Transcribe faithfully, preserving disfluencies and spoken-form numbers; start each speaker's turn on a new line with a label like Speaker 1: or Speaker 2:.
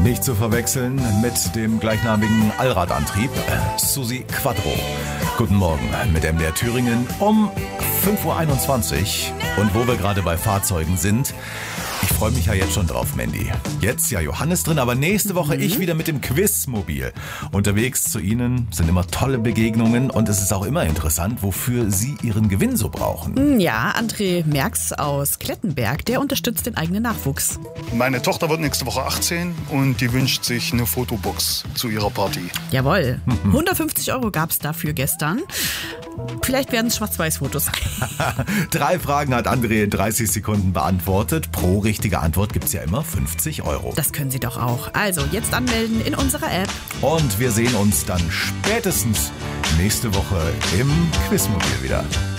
Speaker 1: Nicht zu verwechseln mit dem gleichnamigen Allradantrieb Susi Quattro. Guten Morgen mit M D R Thüringen um fünf Uhr einundzwanzig. Und wo wir gerade bei Fahrzeugen sind, ich freue mich ja jetzt schon drauf, Mandy. Jetzt ja Johannes drin, aber nächste Woche mhm. ich wieder mit dem Quizmobil. Unterwegs zu Ihnen sind immer tolle Begegnungen und es ist auch immer interessant, wofür Sie Ihren Gewinn so brauchen.
Speaker 2: Ja, André Merx aus Klettenberg, der unterstützt den eigenen Nachwuchs.
Speaker 3: Meine Tochter wird nächste Woche achtzehn und die wünscht sich eine Fotobox zu ihrer Party.
Speaker 2: Jawohl, hundertfünfzig Euro gab es dafür gestern. Vielleicht werden es Schwarz-Weiß-Fotos.
Speaker 1: Drei Fragen hat André in dreißig Sekunden beantwortet. Pro richtige Antwort gibt es ja immer fünfzig Euro.
Speaker 2: Das können Sie doch auch. Also jetzt anmelden in unserer App.
Speaker 1: Und wir sehen uns dann spätestens nächste Woche im Quizmobil wieder.